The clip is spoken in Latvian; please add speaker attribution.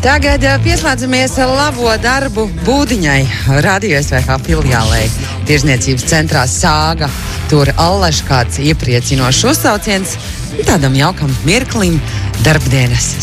Speaker 1: Tagad pieslēdzamies labo darbu Būdiņai, Radio SVH filiālei. Tirzniecības centrā Sāga. Tur allaž kāds iepriecinošs uzsauciens tādam jaukam mirklim darbdienas